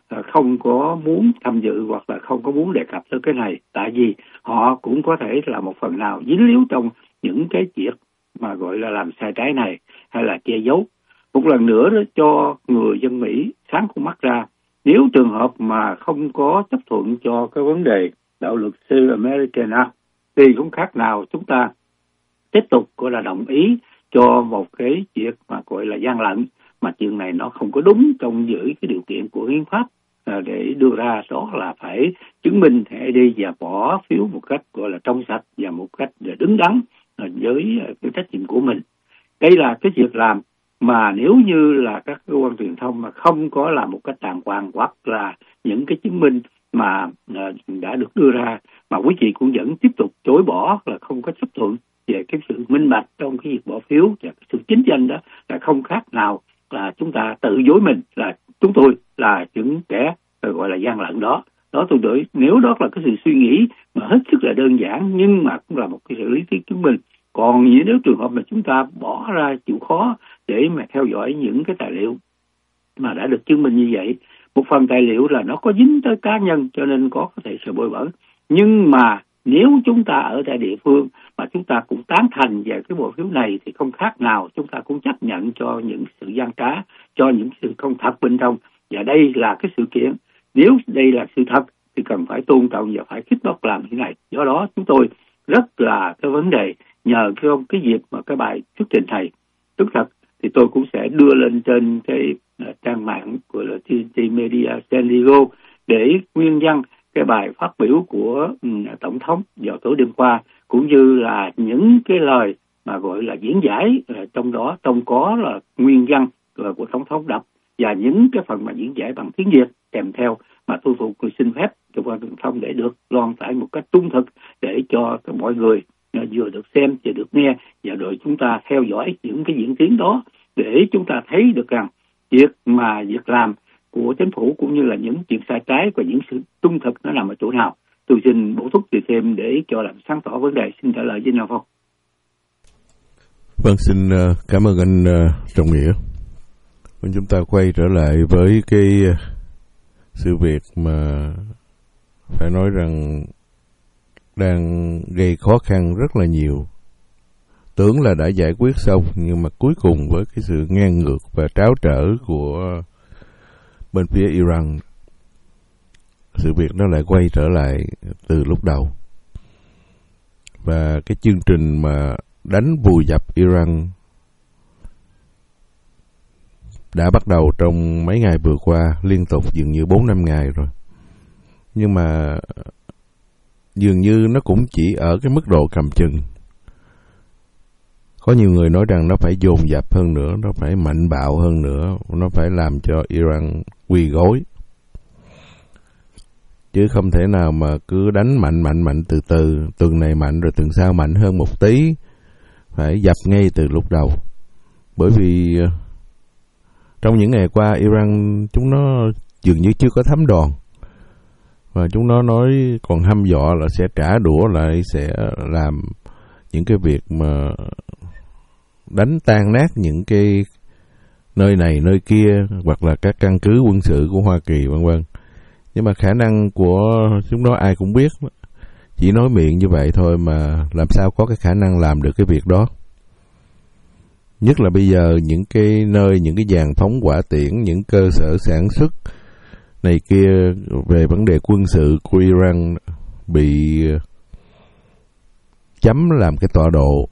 không có muốn tham dự hoặc là không có muốn đề cập tới cái này, tại vì họ cũng có thể là một phần nào dính líu trong những cái việc mà gọi là làm sai trái này hay là che giấu. Một lần nữa đó, cho người dân Mỹ sáng con mắt ra, nếu trường hợp mà không có chấp thuận cho cái vấn đề đạo luật sư American Act thì cũng khác nào chúng ta tiếp tục gọi là đồng ý cho một cái việc mà gọi là gian lận, mà chuyện này nó không có đúng trong giữa cái điều kiện của hiến pháp à, để đưa ra, đó là phải chứng minh hãy đi và bỏ phiếu một cách gọi là trong sạch và một cách để đứng đắn à, với cái trách nhiệm của mình. Đây là cái việc làm mà nếu như là các cơ quan truyền thông mà không có làm một cách đàng hoàng hoặc là những cái chứng minh mà à, đã được đưa ra mà quý vị cũng vẫn tiếp tục chối bỏ, là không có chấp thuận về cái sự minh bạch trong cái việc bỏ phiếu và cái sự chính danh, đó là không khác nào là chúng ta tự dối mình là chúng tôi là những kẻ gọi là gian lận đó. Đó tôi đợi, nếu đó là cái sự suy nghĩ mà hết sức là đơn giản nhưng mà cũng là một cái sự lý thuyết chứng minh. Còn nếu trường hợp mà chúng ta bỏ ra chịu khó để mà theo dõi những cái tài liệu mà đã được chứng minh như vậy, một phần tài liệu là nó có dính tới cá nhân cho nên có có thể sự bôi bẩn, nhưng mà nếu chúng ta ở tại địa phương mà chúng ta cũng tán thành về cái bộ phiếu này thì không khác nào chúng ta cũng chấp nhận cho những sự gian trá, cho những sự không thật bên trong. Và đây là cái sự kiện, nếu đây là sự thật thì cần phải tôn trọng và phải khích bác làm như này. Do đó chúng tôi rất là cái vấn đề nhờ cái cái dịp mà cái bài thuyết trình thầy tức thật thì tôi cũng sẽ đưa lên trên cái uh, trang mạng của là tê en tê Media San Diego để nguyên văn cái bài phát biểu của um, tổng thống vào tối đêm qua, cũng như là những cái lời mà gọi là diễn giải uh, trong đó trong có là nguyên văn uh, của tổng thống đọc và những cái phần mà diễn giải bằng tiếng Việt kèm theo, mà tôi cũng xin phép cơ quan truyền thông để được loan tải một cách trung thực để cho mọi người vừa được xem vừa được nghe, và rồi chúng ta theo dõi những cái diễn tiến đó để chúng ta thấy được rằng việc mà việc làm của chính phủ cũng như là những chuyện sai trái và những sự trung thực nó nằm ở chỗ nào. Tôi xin bổ túc từ thêm để cho làm sáng tỏ vấn đề. Xin trả lời với nào không? Vâng, xin cảm ơn anh Trọng Nghĩa. Chúng ta quay trở lại với cái sự việc mà phải nói rằng đang gây khó khăn rất là nhiều. Tưởng là đã giải quyết xong, nhưng mà cuối cùng với cái sự ngang ngược và tráo trở của bên phía Iran, sự việc nó lại quay trở lại từ lúc đầu. Và cái chương trình mà đánh vùi dập Iran đã bắt đầu trong mấy ngày vừa qua, liên tục dường như bốn năm ngày rồi. Nhưng mà dường như nó cũng chỉ ở cái mức độ cầm chừng. Có nhiều người nói rằng nó phải dồn dập hơn nữa, nó phải mạnh bạo hơn nữa, nó phải làm cho Iran quỳ gối. Chứ không thể nào mà cứ đánh mạnh mạnh mạnh từ từ, tuần này mạnh rồi tuần sau mạnh hơn một tí, phải dập ngay từ lúc đầu. Bởi vì trong những ngày qua Iran chúng nó dường như chưa có thấm đòn, và chúng nó nói còn hăm dọa là sẽ trả đũa lại, sẽ làm những cái việc mà đánh tan nát những cái nơi này nơi kia hoặc là các căn cứ quân sự của Hoa Kỳ vân vân. Nhưng mà khả năng của chúng nó ai cũng biết, chỉ nói miệng như vậy thôi mà làm sao có cái khả năng làm được cái việc đó. Nhất là bây giờ những cái nơi, những cái giàn phóng hỏa tiễn, những cơ sở sản xuất này kia về vấn đề quân sự của Iran bị chấm làm cái tọa độ.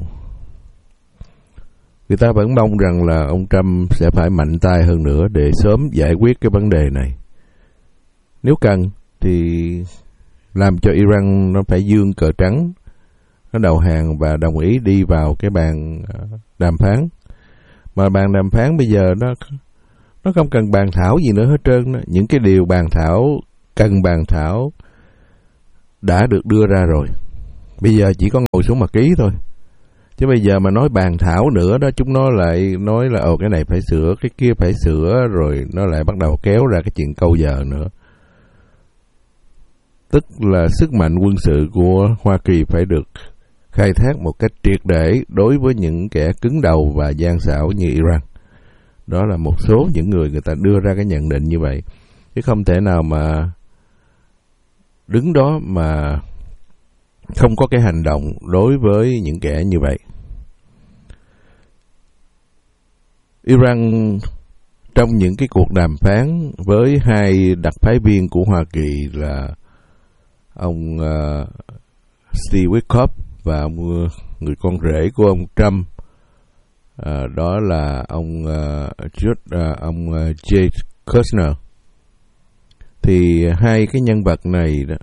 Người ta vẫn mong rằng là ông Trump sẽ phải mạnh tay hơn nữa để sớm giải quyết cái vấn đề này. Nếu cần thì làm cho Iran nó phải dương cờ trắng, nó đầu hàng và đồng ý đi vào cái bàn đàm phán. Mà bàn đàm phán bây giờ nó nó không cần bàn thảo gì nữa hết trơn đó. Những cái điều bàn thảo cần bàn thảo đã được đưa ra rồi. Bây giờ chỉ có ngồi xuống mà ký thôi. Chứ bây giờ mà nói bàn thảo nữa đó, chúng nó lại nói là ồ cái này phải sửa, cái kia phải sửa, rồi nó lại bắt đầu kéo ra cái chuyện câu giờ nữa. Tức là sức mạnh quân sự của Hoa Kỳ phải được khai thác một cách triệt để đối với những kẻ cứng đầu và gian xảo như Iran. Đó là một số những người người ta đưa ra cái nhận định như vậy. chứ không thể nào mà đứng đó mà không có cái hành động đối với những kẻ như vậy. Iran trong những cái cuộc đàm phán với hai đặc phái viên của Hoa Kỳ là ông uh, Steve Witkoff và ông, người con rể của ông Trump, uh, đó là ông uh, George, uh, ông uh, Jay Kushner. Thì hai cái nhân vật này đó,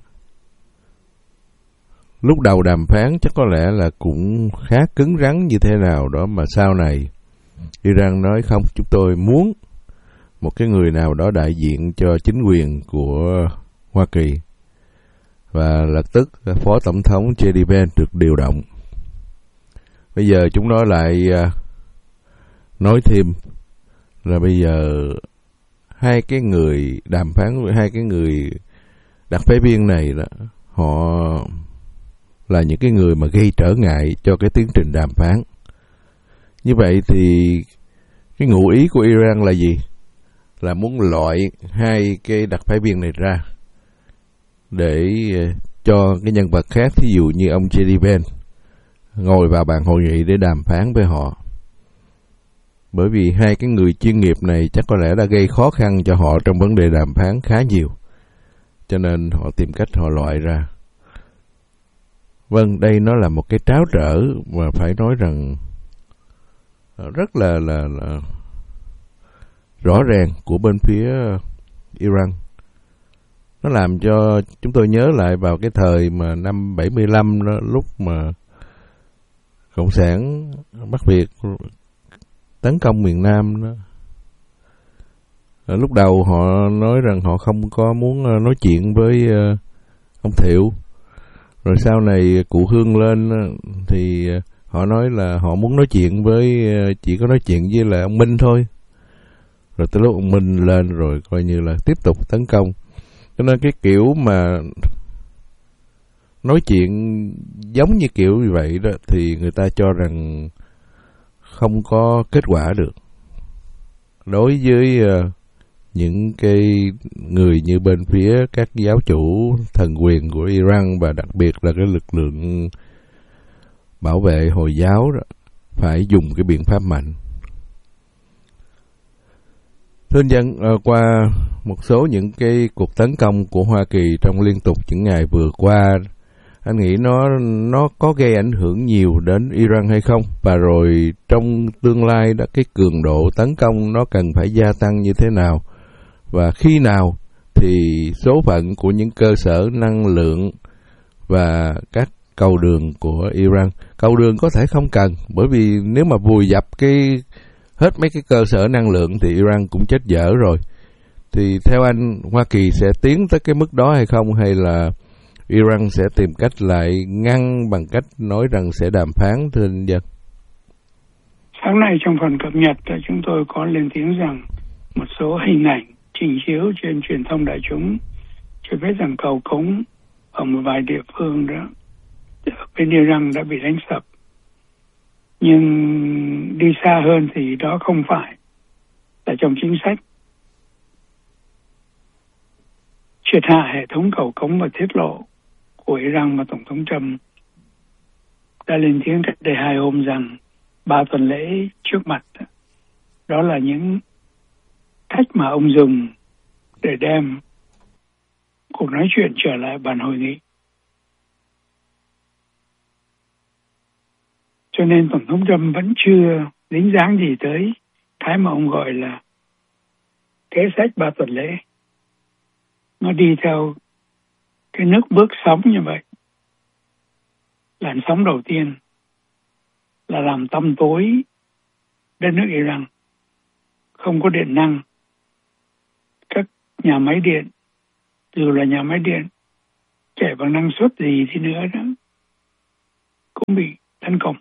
lúc đầu đàm phán chắc có lẽ là cũng khá cứng rắn như thế nào đó, mà sau này Iran nói không, chúng tôi muốn một cái người nào đó đại diện cho chính quyền của Hoa Kỳ, và lập tức Phó Tổng thống J D Vance được điều động. Bây giờ chúng nó lại nói thêm là bây giờ hai cái người đàm phán, hai cái người đặc phái viên này đó, họ là những cái người mà gây trở ngại cho cái tiến trình đàm phán. Như vậy thì cái ngụ ý của Iran là gì? Là muốn loại hai cái đặc phái viên này ra để cho cái nhân vật khác, thí dụ như ông J D Vance, ngồi vào bàn hội nghị để đàm phán với họ. Bởi vì hai cái người chuyên nghiệp này chắc có lẽ đã gây khó khăn cho họ trong vấn đề đàm phán khá nhiều, cho nên họ tìm cách họ loại ra. Vâng, đây nó là một cái tráo trở mà phải nói rằng rất là, là, là rõ ràng của bên phía Iran. Nó làm cho chúng tôi nhớ lại vào cái thời mà năm bảy mươi lăm đó, lúc mà Cộng sản Bắc Việt tấn công miền Nam đó. Lúc đầu họ nói rằng họ không có muốn nói chuyện với ông Thiệu. Rồi sau này cụ Hương lên thì họ nói là họ muốn nói chuyện với, chỉ có nói chuyện với là ông Minh thôi. Rồi tới lúc ông Minh lên rồi coi như là tiếp tục tấn công. Cho nên cái kiểu mà nói chuyện giống như kiểu như vậy đó thì người ta cho rằng không có kết quả được. Đối với uh, những cái người như bên phía các giáo chủ thần quyền của Iran, và đặc biệt là cái lực lượng bảo vệ Hồi giáo đó, phải dùng cái biện pháp mạnh. Thưa dân, uh, qua một số những cái cuộc tấn công của Hoa Kỳ trong liên tục những ngày vừa qua, anh nghĩ nó nó có gây ảnh hưởng nhiều đến Iran hay không? Và rồi trong tương lai đó, cái cường độ tấn công nó cần phải gia tăng như thế nào? Và khi nào thì số phận của những cơ sở năng lượng và các cầu đường của Iran, cầu đường có thể không cần, bởi vì nếu mà vùi dập cái hết mấy cái cơ sở năng lượng thì Iran cũng chết dở rồi. Thì theo anh, Hoa Kỳ sẽ tiến tới cái mức đó hay không, hay là Iran sẽ tìm cách lại ngăn bằng cách nói rằng sẽ đàm phán, thưa anh Dân? Sáng nay trong phần cập nhật chúng tôi có lên tiếng rằng một số hình ảnh trình chiếu trên truyền thông đại chúng cho biết rằng cầu cống ở một vài địa phương đó bên Iran đã bị đánh sập. Nhưng đi xa hơn thì đó không phải là trong chính sách triệt hạ hệ thống cầu cống và thiết lộ của Iran mà Tổng thống Trump đã lên tiếng cách đây hai hôm rằng ba tuần lễ trước mặt đó là những cách mà ông dùng để đem cuộc nói chuyện trở lại bàn hội nghị. Cho nên Tổng thống Trump vẫn chưa dính dáng gì tới cái mà ông gọi là kế sách ba tuần lễ. Nó đi theo cái nước bước sóng như vậy. Làn sóng đầu tiên là làm tăm tối đất nước Iran, không có điện năng. Các nhà máy điện, dù là nhà máy điện chạy bằng năng suất gì thì nữa đó, cũng bị tấn công.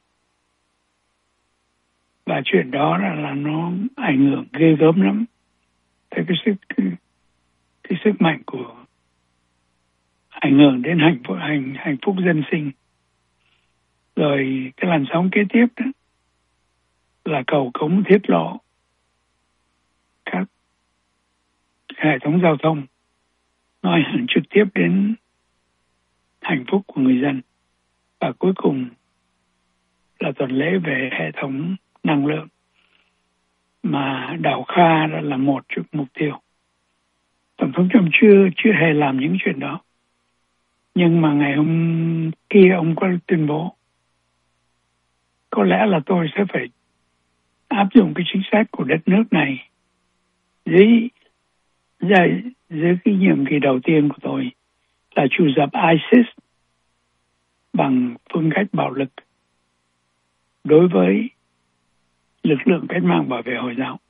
Và chuyện đó là, là nó ảnh hưởng ghê gớm lắm tới cái sức cái, cái sức mạnh của ảnh hưởng đến hạnh phúc hạnh hạnh phúc dân sinh. Rồi cái làn sóng kế tiếp đó là cầu cống thiết lộ các hệ thống giao thông, nó ảnh hưởng trực tiếp đến hạnh phúc của người dân. Và cuối cùng là tuần lễ về hệ thống năng lượng, mà Đào Kha đã là một trong mục tiêu. Tổng thống Trump chưa chưa hề làm những chuyện đó, nhưng mà ngày hôm kia ông có tuyên bố có lẽ là tôi sẽ phải áp dụng cái chính sách của đất nước này dưới dưới, dưới cái nhiệm kỳ đầu tiên của tôi là chủ dập ISIS bằng phương cách bạo lực đối với lực lượng cách mạng bảo vệ Hồi giáo.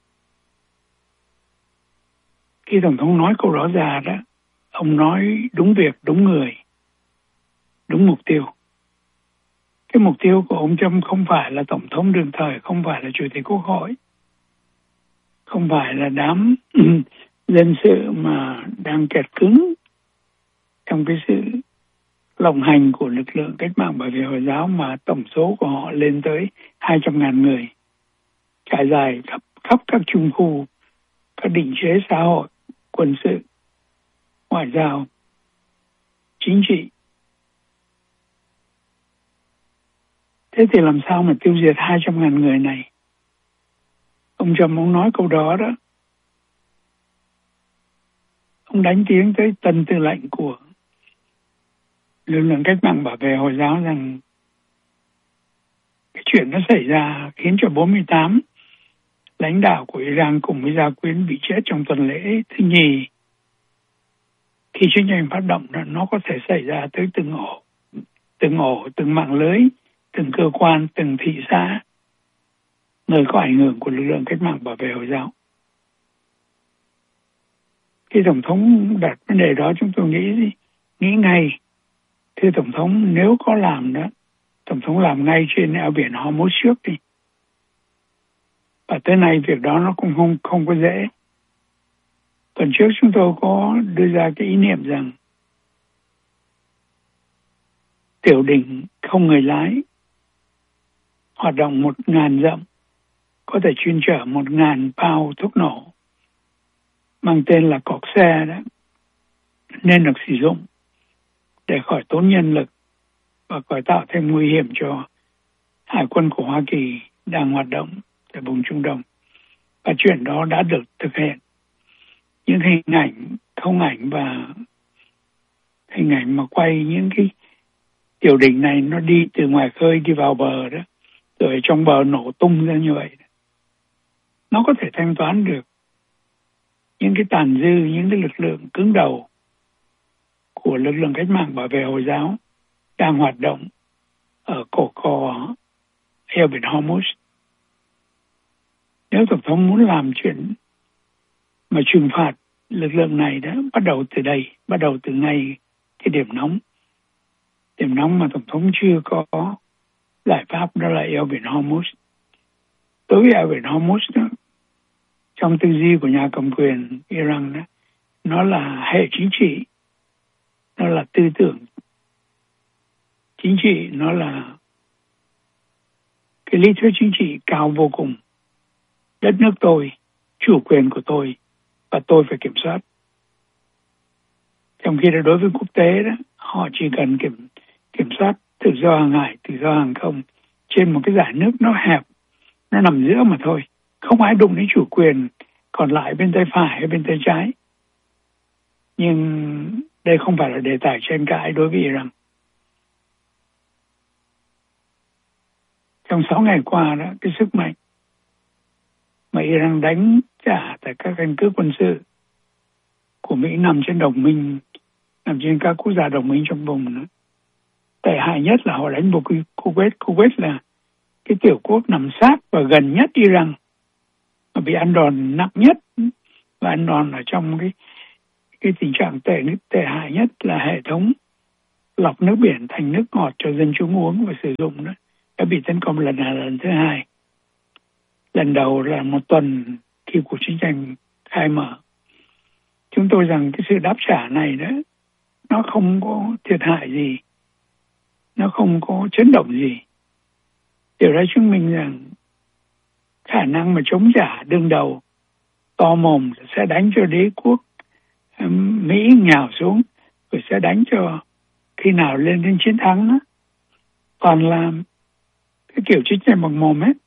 Khi Tổng thống nói câu đó ra đó, ông nói đúng việc, đúng người, đúng mục tiêu. Cái mục tiêu của ông Trump không phải là Tổng thống đương thời, không phải là Chủ tịch Quốc hội, không phải là đám dân sự mà đang kẹt cứng trong cái sự lộng hành của lực lượng cách mạng bảo vệ Hồi giáo, mà tổng số của họ lên tới hai trăm ngàn người, trải dài khắp, khắp các trung khu, các định chế xã hội, quân sự, ngoại giao, chính trị. Thế thì làm sao mà tiêu diệt hai trăm ngàn người này? Ông Trump ông nói câu đó đó, ông đánh tiếng tới tân tư lệnh của lực lượng cách mạng bảo vệ Hồi giáo rằng cái chuyện nó xảy ra khiến cho bốn mươi tám lãnh đạo của Iran cùng với gia quyến bị chết trong tuần lễ thứ nhì. Khi chiến tranh phát động, nó có thể xảy ra tới từng ổ, từng ổ, từng mạng lưới, từng cơ quan, từng thị xã, nơi có ảnh hưởng của lực lượng cách mạng bảo vệ Hồi giáo. Khi Tổng thống đặt vấn đề đó, chúng tôi nghĩ nghĩ ngay, thưa Tổng thống, nếu có làm đó, Tổng thống làm ngay trên eo biển Hormuz trước đi. Và tới nay việc đó nó cũng không, không có dễ. Tuần trước chúng tôi có đưa ra cái ý niệm rằng tiểu đỉnh không người lái hoạt động một ngàn dặm, có thể chuyên chở một ngàn bao thuốc nổ mang tên là cọc xe đó, nên được sử dụng để khỏi tốn nhân lực và khỏi tạo thêm nguy hiểm cho hải quân của Hoa Kỳ đang hoạt động tại vùng Trung Đông. Và chuyện đó đã được thực hiện. Những hình ảnh, không ảnh và hình ảnh mà quay những cái tiểu đỉnh này nó đi từ ngoài khơi đi vào bờ đó, rồi trong bờ nổ tung ra như vậy. Nó có thể thanh toán được những cái tàn dư, những cái lực lượng cứng đầu của lực lượng cách mạng bảo vệ Hồi giáo đang hoạt động ở cổ cò eo biển Hormuz. Nếu Tổng thống muốn làm chuyện mà trừng phạt lực lượng này đó, bắt đầu từ đây, bắt đầu từ ngay cái điểm nóng. Điểm nóng mà Tổng thống chưa có giải pháp, đó là eo biển Hormuz. Đối với eo biển Hormuz đó, trong tư duy của nhà cầm quyền Iran đó, nó là hệ chính trị, nó là tư tưởng chính trị, nó là cái lý thuyết chính trị cao vô cùng. Đất nước tôi, chủ quyền của tôi, và tôi phải kiểm soát. Trong khi đó đối với quốc tế đó, họ chỉ cần kiểm kiểm soát tự do hàng hải, tự do hàng không trên một cái dải nước nó hẹp, nó nằm giữa mà thôi. Không ai đụng đến chủ quyền còn lại bên tay phải hay bên tay trái. Nhưng đây không phải là đề tài tranh cãi đối với Iran. Trong sáu ngày qua đó, cái sức mạnh mà Iran đánh trả tại các căn cứ quân sự của Mỹ nằm trên đồng minh, nằm trên các quốc gia đồng minh trong vùng đó. Tệ hại nhất là họ đánh vào Kuwait. Kuwait là cái tiểu quốc nằm sát và gần nhất Iran, mà bị ăn đòn nặng nhất, và ăn đòn ở trong cái cái tình trạng tệ tệ hại nhất là hệ thống lọc nước biển thành nước ngọt cho dân chúng uống và sử dụng đó đã bị tấn công lần này lần thứ hai. Lần đầu là một tuần khi cuộc chiến tranh khai mở. Chúng tôi rằng cái sự đáp trả này đó, nó không có thiệt hại gì, nó không có chấn động gì. Điều đó chứng minh rằng khả năng mà chống trả đương đầu to mồm là sẽ đánh cho đế quốc Mỹ nhào xuống, rồi sẽ đánh cho khi nào lên đến chiến thắng đó. Còn là cái kiểu chiến tranh bằng mồm ấy